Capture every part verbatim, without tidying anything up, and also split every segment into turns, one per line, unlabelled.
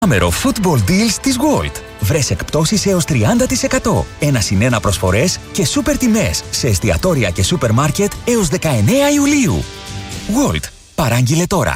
Άμερο Football Deals της Gold. Βρες εκπτώσεις έως τριάντα τοις εκατό. Ένα συν ένα προσφορές και σούπερ τιμές σε εστιατόρια και σούπερ μάρκετ έως δεκαεννέα Ιουλίου. Gold. Παράγγειλε τώρα.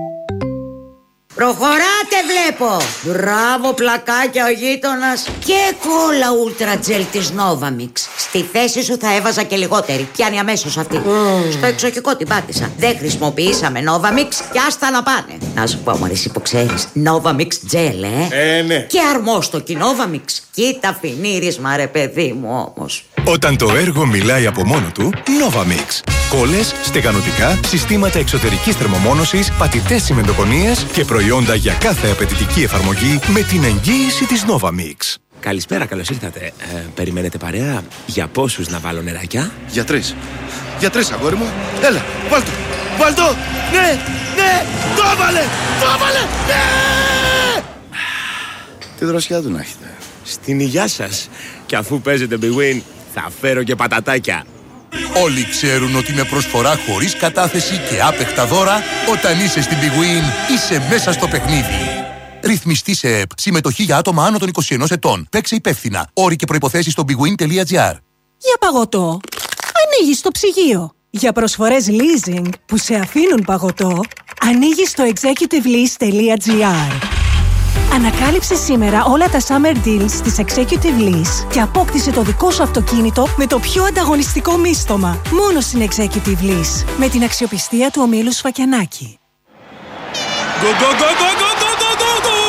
Προχωράτε βλέπω. Μπράβο πλακάκια ο γείτονας. Και κόλλα ούλτρα τζελ της Novamix. Στη θέση σου θα έβαζα και λιγότερη. Πιάνει αμέσως αυτή. mm. Στο εξοχικό την πάτησα. Δεν χρησιμοποιήσαμε Novamix και άστα να πάνε. Να σου πω μωρέ, εσύ που ξέρεις, Novamix τζελ ε.
Ε ναι.
Και αρμόστοκι Novamix. Κοίτα φινίρισμα ρε παιδί μου όμως.
Όταν το έργο μιλάει από μόνο του, Novamix. Κόλλες, στεγανοτικά, συστήματα εξωτερικής θερμομόνωσης, πατητές τσιμεντοκονίες και προϊόντα για κάθε απαιτητική εφαρμογή με την εγγύηση της Novamix.
Καλησπέρα, καλώς ήρθατε. Ε, περιμένετε παρέα? Για πόσους να βάλω νεράκια?
Για τρεις. Για τρεις, αγόρι μου. Έλα, βάλ' το. Βάλ' το. Ναι, ναι, το έβαλε, το έβαλε, ναι! Τι δροσιά του να έχετε.
Στην υγειά σας. Και αφού παίζετε Big Win, θα φέρω και πατατάκια.
Όλοι ξέρουν ότι με προσφορά χωρίς κατάθεση και άπεχτα δώρα, όταν είσαι στην Big Win, είσαι μέσα στο παιχνίδι. Ρυθμιστή σε ΕΠ. Συμμετοχή για άτομα άνω των είκοσι ενός ετών. Παίξε υπεύθυνα. Όροι και προϋποθέσεις στο bigwin τελεία gr.
Για παγωτό, ανοίγεις το ψυγείο. Για προσφορές leasing που σε αφήνουν παγωτό, ανοίγεις το executive lease τελεία gr. Ανακάλυψε σήμερα όλα τα summer deals της Executive Lease και απόκτησε το δικό σου αυτοκίνητο με το πιο ανταγωνιστικό μίστομα. Μόνο στην Executive Lease, με την αξιοπιστία του ομίλου Σφακιανάκη.
Go, go, go, go, go, go, go, go, go!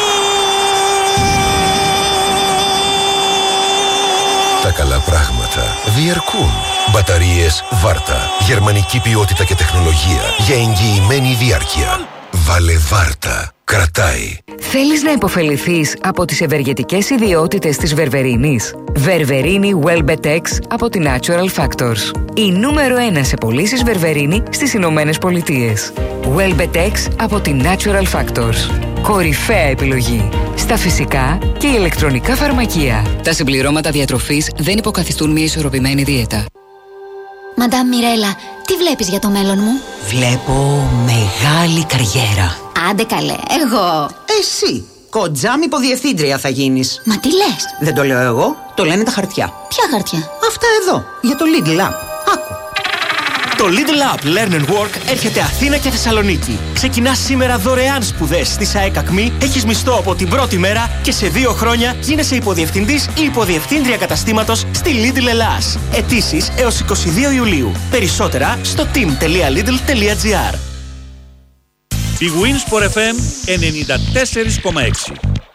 Τα καλά πράγματα διαρκούν. Μπαταρίες Βάρτα. Γερμανική ποιότητα και τεχνολογία για εγγυημένη διάρκεια. Βάλε Βάρτα. Κρατάει.
Θέλεις να υποφεληθείς από τις ευεργετικές ιδιότητες της βερβερίνης? Βερβερίνη Welbetex από τη Natural Factors. Η νούμερο ένα σε πωλήσεις βερβερίνη στις Ηνωμένες Πολιτείες. Welbetex από τη Natural Factors. Κορυφαία επιλογή στα φυσικά και ηλεκτρονικά φαρμακεία.
Τα συμπληρώματα διατροφής δεν υποκαθιστούν μια ισορροπημένη δίαιτα.
Μαντάμ Μιρέλα, τι βλέπεις για το μέλλον μου?
Βλέπω μεγάλη καριέρα.
Άντε καλέ, εγώ.
Εσύ, κοντζάμ υποδιευθύντρια θα γίνεις.
Μα τι λες?
Δεν το λέω εγώ, το λένε τα χαρτιά.
Ποια χαρτιά?
Αυτά εδώ, για το Lidl App. Άκου.
Το Lidl App Learn and Work έρχεται Αθήνα και Θεσσαλονίκη. Ξεκινάς σήμερα δωρεάν σπουδές στη ΣΑΕΚ Ακμή, έχεις μισθό από την πρώτη μέρα και σε δύο χρόνια γίνεσαι υποδιευθυντής ή υποδιευθύντρια καταστήματος στη Lidl Ελλάς. Αιτήσεις έως είκοσι δύο Ιουλίου. Περισσότερα στο team τελεία lidl τελεία gr.
Big Win Sport εφ εμ ενενήντα τέσσερα κόμμα έξι.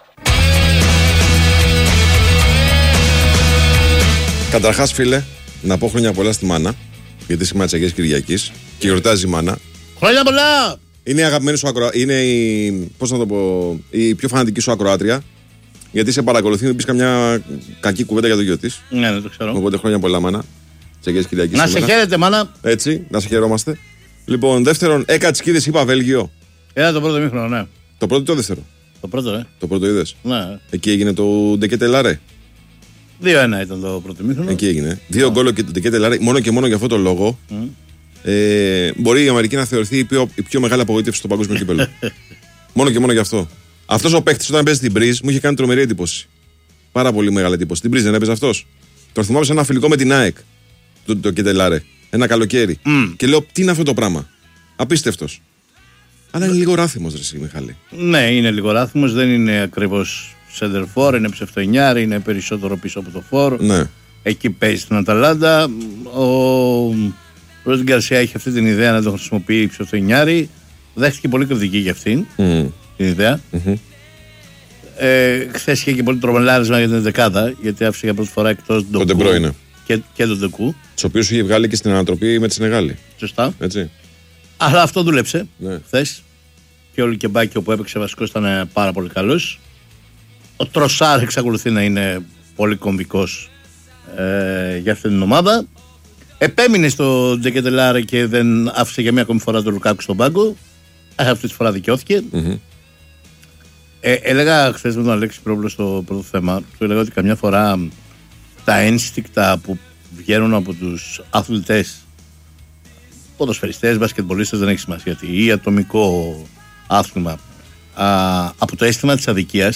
Καταρχάς, φίλε, να πω χρόνια πολλά στη μάνα, γιατί σήμερα της Αγίας Κυριακής και γιορτάζει η μάνα.
Χρόνια πολλά!
Είναι η αγαπημένη σου ακροα... είναι η... πώς να το πω... η πιο φανατική σου ακροάτρια, γιατί σε παρακολουθεί, μην πεις καμιά κακή κουβέντα για το γιο της.
Ναι, δεν το ξέρω.
Οπότε χρόνια πολλά, μάνα. Της Αγίας Κυριακής.
Να
σήμερα.
σε χαίρετε, μάνα.
Έτσι, να σε χαιρόμαστε. Λοιπόν, δεύτερον, έκατσκίδες είπα Βέλγιο.
Era το πρώτο μήχρονο, ναι.
Το πρώτο ή το δεύτερο?
Το πρώτο, ε.
Το πρώτο είδες?
Ναι.
Εκεί έγινε το Ντεκετελάρε.
δύο ένα ήταν το πρώτο μήχρονο.
Εκεί έγινε. Δύο γκολ και το Ντεκετελάρε. Μόνο και μόνο για αυτό το λόγο. Mm. Ε, μπορεί η Αμερική να θεωρηθεί η πιο, η πιο μεγάλη απογοήτευση στο παγκόσμιο κύπελλο. Μόνο και μόνο γι' αυτό. Αυτός ο παίχτης όταν παίζει την Μπριζ μου είχε κάνει τρομερή εντύπωση. Πάρα πολύ μεγάλη εντύπωση. Την Μπριζ δεν έπαιζε αυτός? Το θυμάμαι σε ένα φιλικό με την ΑΕΚ. Το, το Ντεκετελάρε. Ένα καλοκαίρι. Mm. Και λέω, τι είναι αυτό το πράγμα. Απίστευτος. Αλλά είναι λίγο ράθιμος, ρε εσύ, Μιχάλη.
Ναι, είναι λίγο ράθιμος, δεν είναι ακριβώς center for, είναι ψευτονιάρη, είναι περισσότερο πίσω από το for.
Ναι.
Εκεί παίζει στην Αταλάντα. Ο Ρόζι Γκαρσία έχει αυτή την ιδέα να το χρησιμοποιεί ψευτονιάρη. Δέχτηκε πολύ κριτική για αυτήν mm. την ιδέα. Mm-hmm. Ε, χθες είχε και πολύ τρομελάρισμα για την δεκάδα, γιατί άφησε για πρώτη φορά εκτός τον Ντοκού και, και τον Ντοκού.
Του οποίου είχε βγάλει και στην ανατροπή με τη Σενεγάλη.
Σωστά.
Έτσι.
Αλλά αυτό δούλεψε
ναι.
χθες. Και ο Λικεμπάκη που έπαιξε βασικός ήταν πάρα πολύ καλός. Ο Τροσάρ εξακολουθεί να είναι πολύ κομβικός ε, για αυτήν την ομάδα. Επέμεινε στο Ντεκετελάρε και δεν άφησε για μία ακόμη φορά τον Λουκάκου στον πάγκο. Αυτή τη φορά δικαιώθηκε. Mm-hmm. Ε, έλεγα χθες με τον Αλέξη Πρόβλο στο πρώτο θέμα, του έλεγα ότι καμιά φορά τα ένστικτα που βγαίνουν από τους αθλητές, ποδοσφαιριστές, μπασκετμπολίστες, δεν έχει σημασία τι, ή ατομικό άθλημα, από το αίσθημα της αδικίας